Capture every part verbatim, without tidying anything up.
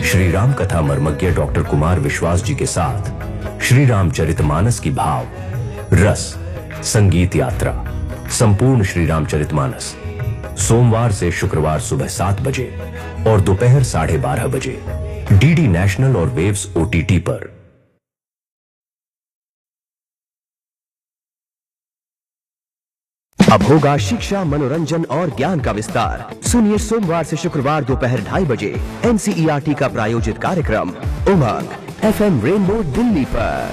श्री राम कथा मर्मज्ञ डॉक्टर कुमार विश्वास जी के साथ श्री रामचरितमानस की भाव, रस, संगीत यात्रा, संपूर्ण श्री रामचरितमानस सोमवार से शुक्रवार सुबह सात बजे और दोपहर साढ़े बारह बजे डीडी नेशनल और वेव्स ओटीटी पर। अब होगा शिक्षा, मनोरंजन और ज्ञान का विस्तार। सुनिए सोमवार से शुक्रवार दोपहर ढाई बजे एनसीईआरटी का प्रायोजित कार्यक्रम उमंग एफएम रेनबो दिल्ली पर।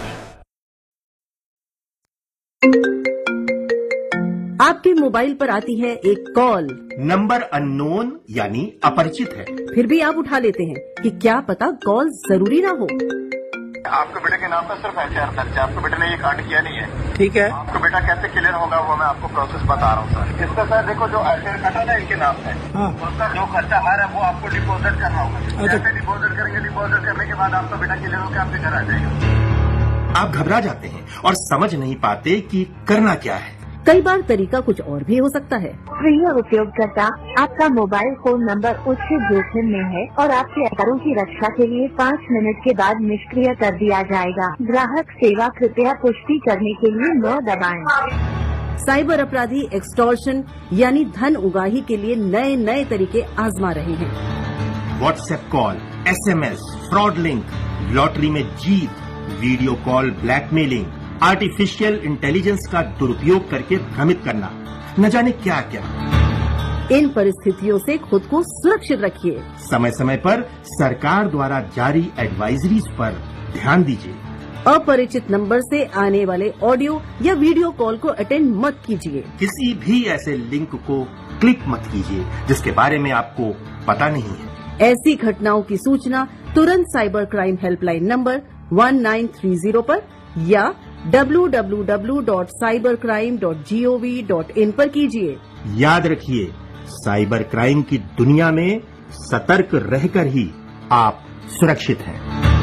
आपके मोबाइल पर आती है एक कॉल, नंबर अननोन यानी अपरिचित है, फिर भी आप उठा लेते हैं कि क्या पता कॉल जरूरी ना हो। आपके बेटे के नाम पर सिर्फ एफआईआर दर्ज है, आपके बेटे ने ये कांड किया नहीं है। ठीक है, आपका बेटा कैसे क्लियर होगा वो मैं आपको प्रोसेस बता रहा हूँ सर। इसका सर देखो जो एफआईआर कटा ना इनके नाम है, हाँ। उसका जो खर्चा आ रहा है वो आपको डिपोजिट करना होगा। जैसे डिपोजिट करेंगे, डिपोजिट करने के बाद आपका बेटा क्लियर होकर आपके घर आ जाएगा। आप घबरा जाते हैं और समझ नहीं पाते कि करना क्या है। कई बार तरीका कुछ और भी हो सकता है। प्रिय उपयोगकर्ता, आपका मोबाइल फोन नंबर उच्च जोखिम में है और आपके आधारों की रक्षा के लिए पाँच मिनट के बाद निष्क्रिय कर दिया जाएगा। ग्राहक सेवा कृपया पुष्टि करने के लिए नौ दबाएं। साइबर अपराधी एक्सटॉर्शन यानी धन उगाही के लिए नए नए तरीके आजमा रहे हैं। WhatsApp call, SMS, fraud link, lottery में जीत, video call blackmailing, artificial intelligence का दुरुपयोग करके भ्रमित करना, न जाने क्या क्या। इन परिस्थितियों से खुद को सुरक्षित रखिए। समय समय पर सरकार द्वारा जारी एडवाइजरीज पर ध्यान दीजिए। अपरिचित नंबर से आने वाले ऑडियो या वीडियो कॉल को अटेंड मत कीजिए। किसी भी ऐसे लिंक को क्लिक मत कीजिए जिसके बारे में आपको पता नहीं है। ऐसी घटनाओं की सूचना तुरंत cyber crime helpline number one nine three zero पर या W W W dot cyber crime dot G O V dot in पर कीजिए। याद रखिए, साइबर क्राइम की दुनिया में सतर्क रहकर ही आप सुरक्षित हैं।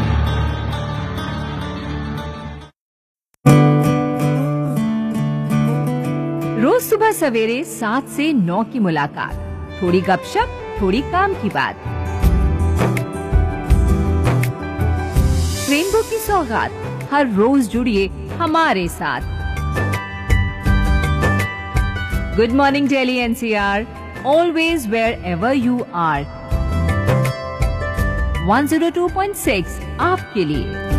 रोज सुबह सवेरे सात से नौ की मुलाकात, थोड़ी गपशप, थोड़ी काम की बात। रेनबो की सौगात, हर रोज जुड़िए हमारे साथ। Good morning Delhi NCR, always wear ever you are. One zero two point six आपके लिए।